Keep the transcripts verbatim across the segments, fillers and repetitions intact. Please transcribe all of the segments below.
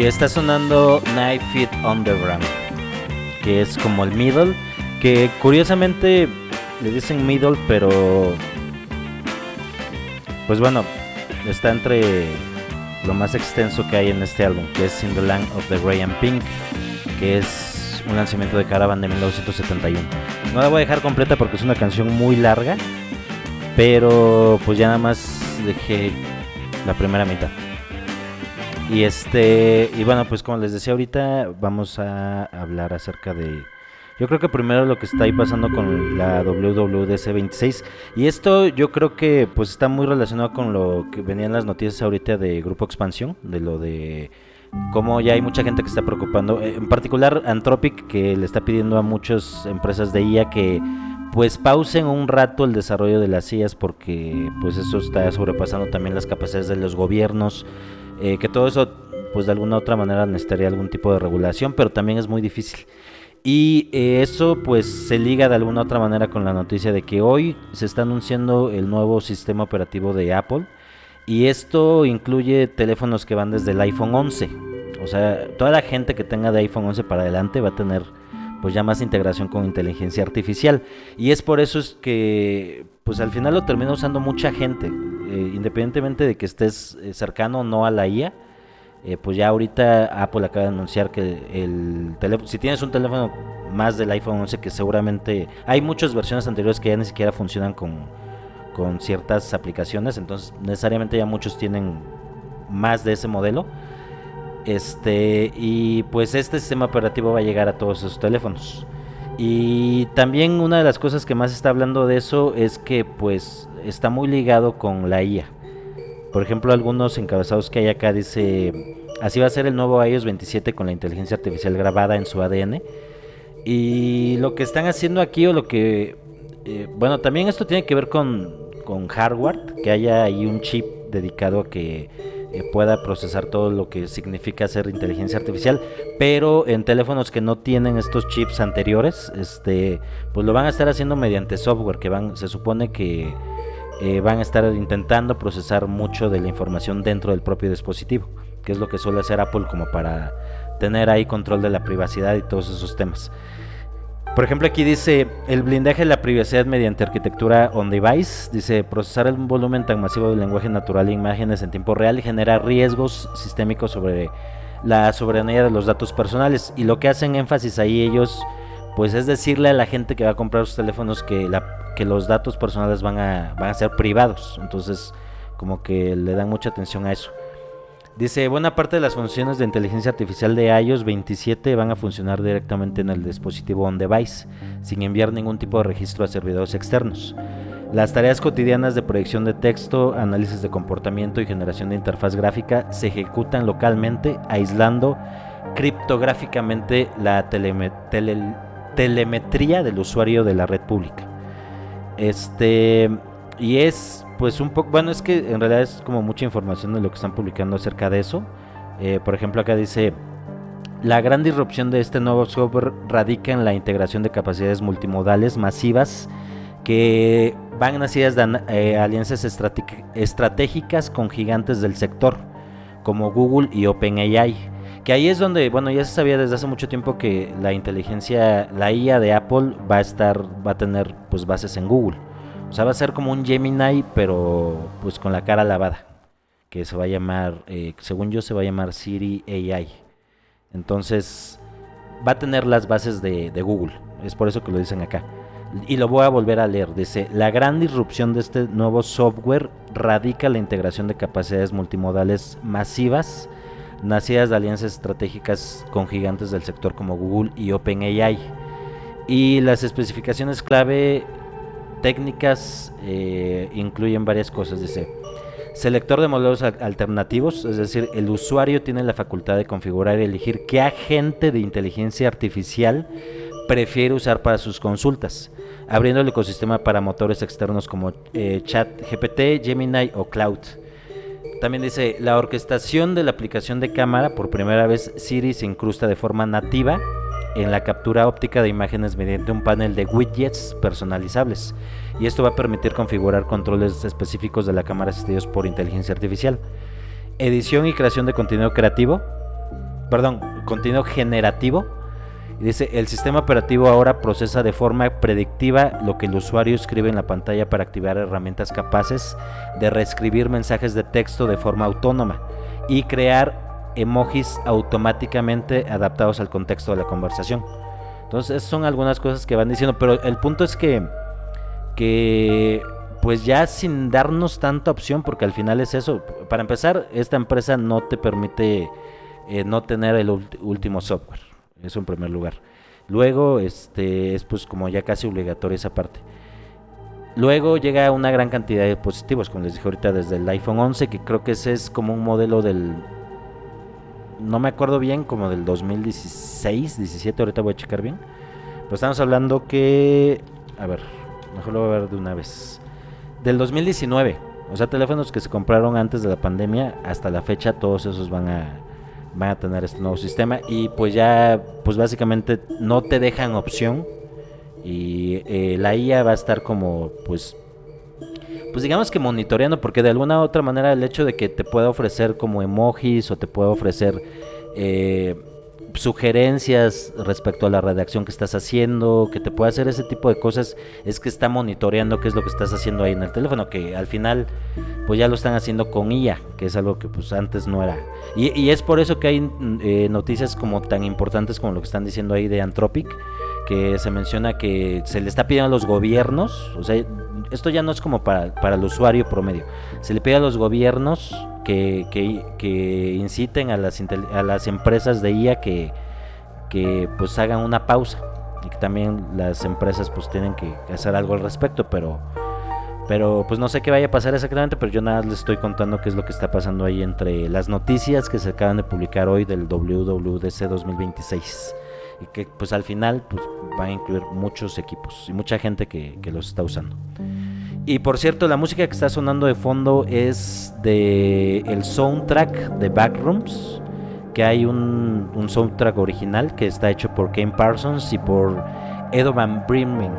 Y está sonando Nine Feet Underground, que es como el middle, que curiosamente le dicen middle, pero pues bueno, está entre lo más extenso que hay en este álbum, que es In the Land of the Grey and Pink, que es un lanzamiento de Caravan de mil novecientos setenta y uno. No la voy a dejar completa porque es una canción muy larga, pero pues ya nada más dejé la primera mitad. Y este y bueno, pues como les decía ahorita, vamos a hablar acerca de, yo creo que primero lo que está ahí pasando con la W W D C veintiséis, y esto yo creo que pues está muy relacionado con lo que venían las noticias ahorita de Grupo Expansión, de lo de cómo ya hay mucha gente que está preocupando, en particular Anthropic, que le está pidiendo a muchas empresas de I A que pues pausen un rato el desarrollo de las I As, porque pues eso está sobrepasando también las capacidades de los gobiernos. Eh, que todo eso pues de alguna u otra manera necesitaría algún tipo de regulación, pero también es muy difícil. Y eh, eso pues se liga de alguna u otra manera con la noticia de que hoy se está anunciando el nuevo sistema operativo de Apple, y esto incluye teléfonos que van desde el iPhone once. O sea, toda la gente que tenga de iPhone once para adelante va a tener pues ya más integración con inteligencia artificial, y es por eso es que pues al final lo termina usando mucha gente, eh, independientemente de que estés eh, cercano o no a la I A. Eh, pues ya ahorita Apple acaba de anunciar que el teléfono, si tienes un teléfono más del iPhone once, que seguramente hay muchas versiones anteriores que ya ni siquiera funcionan con, con ciertas aplicaciones, entonces necesariamente ya muchos tienen más de ese modelo. Este, y pues este sistema operativo va a llegar a todos esos teléfonos. Y también una de las cosas que más está hablando de eso es que pues está muy ligado con la I A. Por ejemplo, algunos encabezados que hay acá dice: así va a ser el nuevo iOS veintisiete con la inteligencia artificial grabada en su A D N. Y lo que están haciendo aquí, o lo que eh, bueno, también esto tiene que ver con, con hardware, que haya ahí un chip dedicado a que Eh, pueda procesar todo lo que significa hacer inteligencia artificial, pero en teléfonos que no tienen estos chips anteriores, este, pues lo van a estar haciendo mediante software, que van, se supone que eh, van a estar intentando procesar mucho de la información dentro del propio dispositivo, que es lo que suele hacer Apple como para tener ahí control de la privacidad y todos esos temas. Por ejemplo, aquí dice: el blindaje de la privacidad mediante arquitectura on-device. Dice: procesar un volumen tan masivo de lenguaje natural e imágenes en tiempo real genera riesgos sistémicos sobre la soberanía de los datos personales. Y lo que hacen énfasis ahí ellos, pues es decirle a la gente que va a comprar sus teléfonos que, la, que los datos personales van a, van a ser privados. Entonces, como que le dan mucha atención a eso. Dice: buena parte de las funciones de inteligencia artificial de iOS veintisiete van a funcionar directamente en el dispositivo on-device, sin enviar ningún tipo de registro a servidores externos. Las tareas cotidianas de predicción de texto, análisis de comportamiento y generación de interfaz gráfica se ejecutan localmente, aislando criptográficamente la teleme- tele- telemetría del usuario de la red pública. Este... Y es pues un poco, bueno, es que en realidad es como mucha información de lo que están publicando acerca de eso. Eh, por ejemplo, acá dice: la gran disrupción de este nuevo software radica en la integración de capacidades multimodales masivas que van nacidas de eh, alianzas estratég- estratégicas con gigantes del sector, como Google y OpenAI. Que ahí es donde, bueno, ya se sabía desde hace mucho tiempo que la inteligencia, la I A de Apple va a estar, va a tener pues bases en Google. O sea, va a ser como un Gemini, pero pues con la cara lavada, que se va a llamar, eh, según yo se va a llamar Siri A I. Entonces va a tener las bases de, de Google, es por eso que lo dicen acá. Y lo voy a volver a leer. Dice: la gran disrupción de este nuevo software radica en la integración de capacidades multimodales masivas nacidas de alianzas estratégicas con gigantes del sector como Google y OpenAI. Y las especificaciones clave técnicas eh, incluyen varias cosas. Dice: selector de modelos alternativos, es decir, el usuario tiene la facultad de configurar y elegir qué agente de inteligencia artificial prefiere usar para sus consultas, abriendo el ecosistema para motores externos como eh, ChatGPT, Gemini o Cloud. También dice: la orquestación de la aplicación de cámara. Por primera vez Siri se incrusta de forma nativa en la captura óptica de imágenes mediante un panel de widgets personalizables, y esto va a permitir configurar controles específicos de la cámara asistidos por inteligencia artificial. Edición y creación de contenido creativo. perdón, contenido generativo. Y dice, el sistema operativo ahora procesa de forma predictiva lo que el usuario escribe en la pantalla para activar herramientas capaces de reescribir mensajes de texto de forma autónoma y crear emojis automáticamente adaptados al contexto de la conversación. Entonces, esas son algunas cosas que van diciendo, pero el punto es que, que pues ya sin darnos tanta opción, porque al final es eso. Para empezar, esta empresa no te permite eh, no tener el ulti- último software. Eso en primer lugar. Luego, este, es pues como ya casi obligatoria esa parte. Luego llega una gran cantidad de dispositivos, como les dije ahorita, desde el iPhone once, que creo que ese es como un modelo del... No me acuerdo bien, como del dos mil dieciséis, diecisiete, ahorita voy a checar bien. Pero estamos hablando que... A ver, mejor lo voy a ver de una vez. Del dos mil diecinueve, o sea, teléfonos que se compraron antes de la pandemia, hasta la fecha todos esos van a... van a tener este nuevo sistema y pues ya pues básicamente no te dejan opción y eh, la I A va a estar como pues pues digamos que monitoreando, porque de alguna u otra manera el hecho de que te pueda ofrecer como emojis o te pueda ofrecer eh, sugerencias respecto a la redacción que estás haciendo, que te pueda hacer ese tipo de cosas, es que está monitoreando qué es lo que estás haciendo ahí en el teléfono, que al final pues ya lo están haciendo con I A, que es algo que pues antes no era. Y, y es por eso que hay eh, noticias como tan importantes como lo que están diciendo ahí de Anthropic, que se menciona que se le está pidiendo a los gobiernos, o sea, esto ya no es como para, para el usuario promedio, se le pide a los gobiernos que, que, que inciten a las, a las empresas de I A que, que pues hagan una pausa, y que también las empresas pues tienen que hacer algo al respecto, pero pero pues no sé qué vaya a pasar exactamente, pero yo nada más les estoy contando qué es lo que está pasando ahí entre las noticias que se acaban de publicar hoy del W W D C dos mil veintiséis, y que pues al final pues va a incluir muchos equipos y mucha gente que, que los está usando. Y por cierto, la música que está sonando de fondo es de el soundtrack de Backrooms, que hay un, un soundtrack original que está hecho por Ken Parsons y por Edo Van Bremen.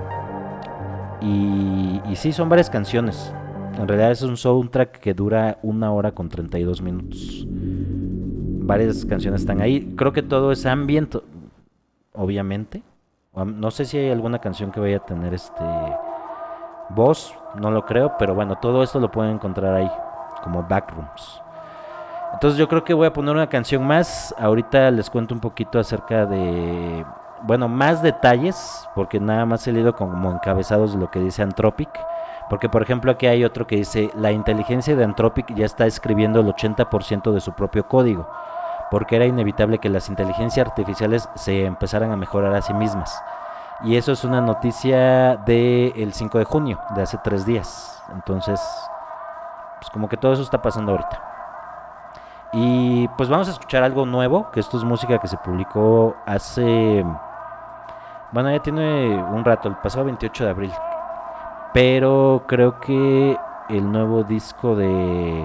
Y, y sí, son varias canciones. En realidad es un soundtrack que dura una hora con treinta y dos minutos. Varias canciones están ahí. Creo que todo es ambient, obviamente. No sé si hay alguna canción que vaya a tener este voz, no lo creo, pero bueno, todo esto lo pueden encontrar ahí como Backrooms. Entonces yo creo que voy a poner una canción más. Ahorita les cuento un poquito acerca de, bueno, más detalles, porque nada más he leído como encabezados de lo que dice Anthropic. Porque por ejemplo aquí hay otro que dice: la inteligencia de Anthropic ya está escribiendo el ochenta por ciento de su propio código, porque era inevitable que las inteligencias artificiales se empezaran a mejorar a sí mismas. Y eso es una noticia del cinco de junio, de hace tres días. Entonces, pues como que todo eso está pasando ahorita. Y pues vamos a escuchar algo nuevo, que esto es música que se publicó hace... Bueno, ya tiene un rato, el pasado veintiocho de abril. Pero creo que el nuevo disco de...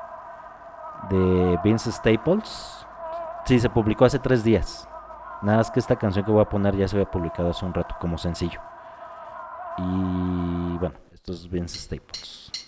de Vince Staples, sí, se publicó hace tres días. Nada más que esta canción que voy a poner ya se había publicado hace un rato como sencillo. Y bueno, esto es Vince Staples.